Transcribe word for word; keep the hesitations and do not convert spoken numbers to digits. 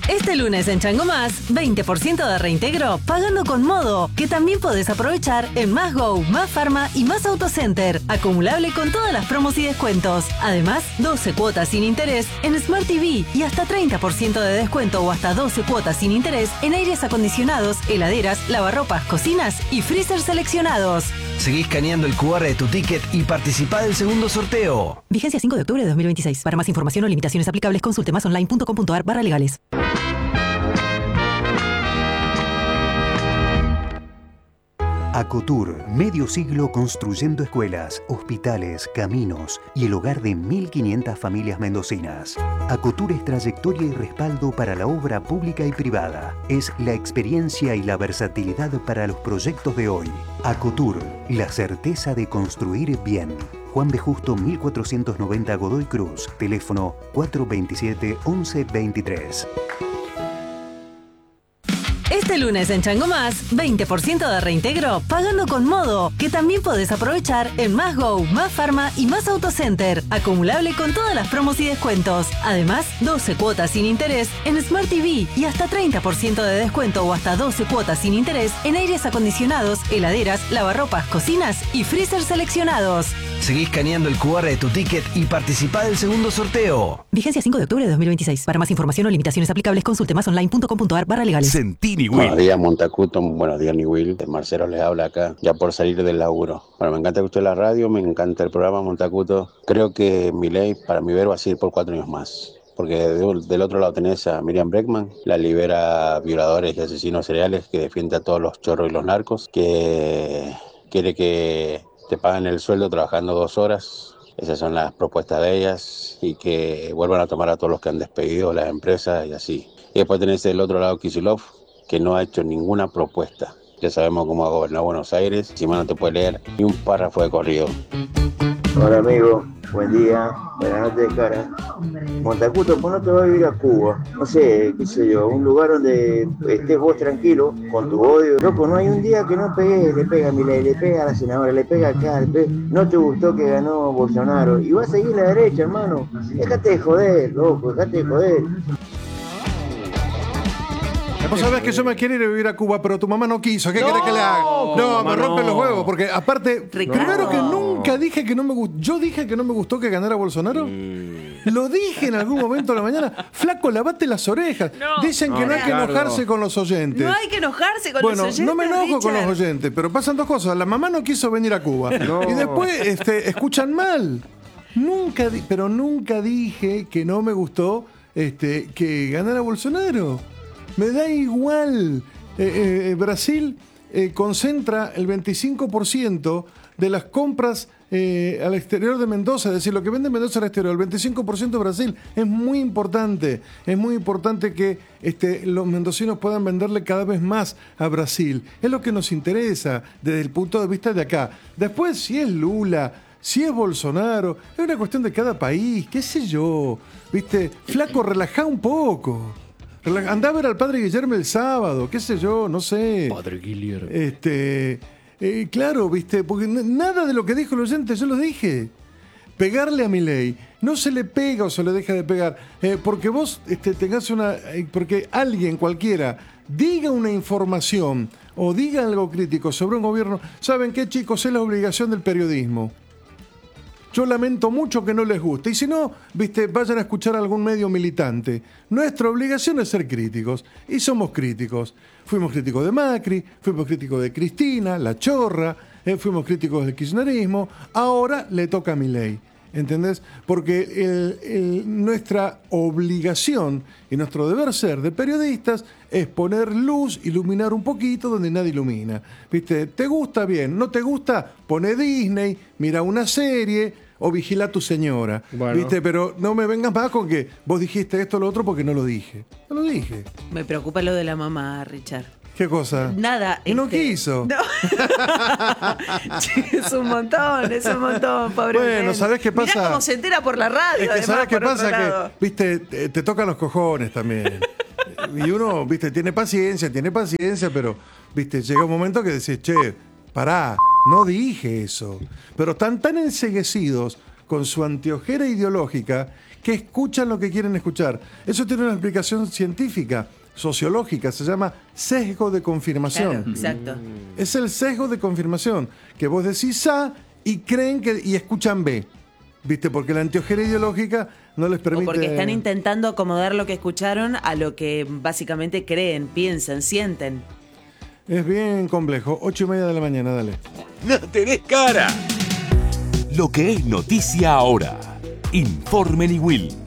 Este lunes en Chango Más, veinte por ciento de reintegro pagando con Modo, que también podés aprovechar en Más Go, Más Pharma y Más Autocenter, acumulable con todas las promos y descuentos. Además, doce cuotas sin interés en Smart T V y hasta treinta por ciento de descuento o hasta doce cuotas sin interés en aires acondicionados, heladeras, lavarropas, cocinas y freezer seleccionados. Seguí escaneando el cu erre de tu ticket y participá del segundo sorteo. Vigencia cinco de octubre de dos mil veintiséis. Para más información o limitaciones aplicables, consulte masonline punto com punto a r barra legales. Acotur, medio siglo construyendo escuelas, hospitales, caminos y el hogar de mil quinientas familias mendocinas. Acotur es trayectoria y respaldo para la obra pública y privada. Es la experiencia y la versatilidad para los proyectos de hoy. Acotur, la certeza de construir bien. Juan B. Justo mil cuatrocientos noventa Godoy Cruz, teléfono cuatro veintisiete once veintitrés. Este lunes en Chango Más, veinte por ciento de reintegro pagando con Modo, que también podés aprovechar en Más Go, Más Pharma y Más Autocenter, acumulable con todas las promos y descuentos. Además, doce cuotas sin interés en Smart T V y hasta treinta por ciento de descuento o hasta doce cuotas sin interés en aires acondicionados, heladeras, lavarropas, cocinas y freezer seleccionados. Seguí escaneando el cu erre de tu ticket y participá del segundo sorteo. Vigencia cinco de octubre de dos mil veintiséis. Para más información o limitaciones aplicables, consulte masonline punto com punto a r barra legales. Sentini Will. Buenos días, Montacuto. Buenos días, Niwil. Marcelo les habla acá, ya por salir del laburo. Bueno, me encanta escuchar la radio, me encanta el programa, Montacuto. Creo que Milei, para mi ver, va a seguir por cuatro años más. Porque del otro lado tenés a Miriam Bregman, la libera violadores y asesinos seriales, que defiende a todos los chorros y los narcos, que quiere que te paguen el sueldo trabajando dos horas. Esas son las propuestas de ellas, y que vuelvan a tomar a todos los que han despedido las empresas y así. Y después tenés del otro lado Kicillof, que no ha hecho ninguna propuesta. Ya sabemos cómo ha gobernado Buenos Aires, encima no te puede leer ni un párrafo de corrido. Hola amigo, buen día, buenas noches, cara. Montacuto, ¿por no te vas a vivir a Cuba? No sé, qué sé yo, un lugar donde estés vos tranquilo, con tu odio. Loco, no hay un día que no pegues, le pega a Milei, le pega a la senadora, le pega acá, le pega... No te gustó que ganó Bolsonaro, y vas a seguir la derecha, hermano. Déjate de joder, loco, déjate de joder. Vos sabés que yo me quiero ir a vivir a Cuba, pero tu mamá no quiso. ¿Qué no, querés que le haga? No, me rompen no. los huevos. Porque aparte, Ricardo. primero que nunca dije que no me gustó. Yo dije que no me gustó que ganara Bolsonaro. Mm. Lo dije en algún momento de la mañana. Flaco, lavate las orejas. No. Dicen que no, no hay Ricardo. que enojarse con los oyentes. No hay que enojarse con bueno, los oyentes. Bueno, no me enojo Richard. con los oyentes, pero pasan dos cosas. La mamá no quiso venir a Cuba. No. Y después este, escuchan mal. Nunca, di- pero nunca dije que no me gustó este, que ganara Bolsonaro. Me da igual. Eh, eh, Brasil eh, concentra el veinticinco por ciento de las compras eh, al exterior de Mendoza, es decir, lo que vende Mendoza al exterior, el veinticinco por ciento de Brasil. Es muy importante. Es muy importante que este, los mendocinos puedan venderle cada vez más a Brasil. Es lo que nos interesa desde el punto de vista de acá. Después, si es Lula, si es Bolsonaro, es una cuestión de cada país, qué sé yo. ¿Viste? Flaco, relajá un poco. Andá a ver al padre Guillermo el sábado, qué sé yo, no sé. Padre Guillermo. Este, eh, claro, viste, porque n- nada de lo que dijo el oyente, yo lo dije. Pegarle a Milei, no se le pega o se le deja de pegar, eh, porque vos este, tengas una, eh, porque alguien cualquiera diga una información o diga algo crítico sobre un gobierno. ¿Saben qué, chicos? Es la obligación del periodismo. Yo lamento mucho que no les guste. Y si no, viste, vayan a escuchar a algún medio militante. Nuestra obligación es ser críticos. Y somos críticos. Fuimos críticos de Macri, fuimos críticos de Cristina, La Chorra, eh, fuimos críticos del kirchnerismo. Ahora le toca a Milei. ¿Entendés? Porque el, el, nuestra obligación y nuestro deber ser de periodistas es poner luz, iluminar un poquito donde nadie ilumina. ¿Viste? ¿Te gusta? Bien. ¿No te gusta? Pone Disney, mira una serie o vigila a tu señora. Bueno. ¿Viste? Pero no me vengas más con que vos dijiste esto o lo otro porque no lo dije. No lo dije. Me preocupa lo de la mamá, Richard. ¿Qué cosa? Nada. Y no este... quiso. No. Es un montón, es un montón, pobre. Bueno, Ben. ¿sabés qué pasa? Mirá cómo se entera por la radio. Es que además, ¿sabés qué por pasa? otro lado. Que, viste, te, te tocan los cojones también. Y uno, viste, tiene paciencia, tiene paciencia, pero, viste, llega un momento que decís, che, pará, no dije eso. Pero están tan enceguecidos con su anteojera ideológica que escuchan lo que quieren escuchar. Eso tiene una explicación científica, sociológica, se llama sesgo de confirmación. Claro, exacto. Es el sesgo de confirmación, que vos decís A y creen que y escuchan B. ¿Viste? Porque la anteojera ideológica no les permite... O porque están intentando acomodar lo que escucharon a lo que básicamente creen, piensan, sienten. Es bien complejo. Ocho y media de la mañana, dale. ¡No tenés cara! Lo que es noticia ahora. Informe Niwil.